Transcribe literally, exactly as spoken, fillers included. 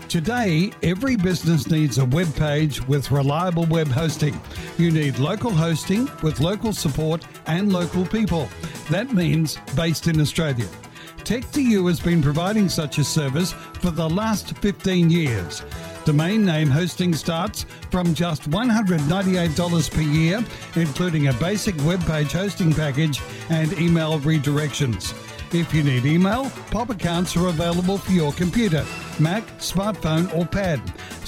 Today, every business needs a web page with reliable web hosting. You need local hosting with local support and local people. That means based in Australia. Tech two U has been providing such a service for the last fifteen years. Domain name hosting starts from just one hundred ninety-eight dollars per year, including a basic web page hosting package and email redirections. If you need email, Pop accounts are available for your computer, Mac, smartphone or pad.